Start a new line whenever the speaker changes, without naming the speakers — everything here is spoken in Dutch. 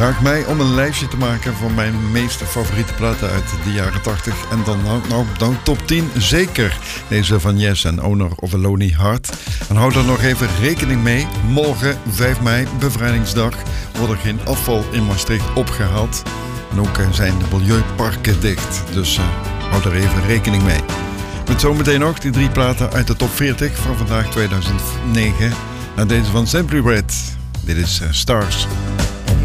vraagt mij om een lijstje te maken van mijn meest favoriete platen uit de jaren 80. En dan nou top 10 zeker deze van Yes en Owner of a Lonely Heart. En houd er nog even rekening mee. Morgen 5 mei, bevrijdingsdag, wordt er geen afval in Maastricht opgehaald. En ook zijn de milieuparken dicht. Dus houd er even rekening mee. Met zometeen nog die 3 platen uit de top 40 van vandaag 2009. En deze van Simply Red. Dit is Stars.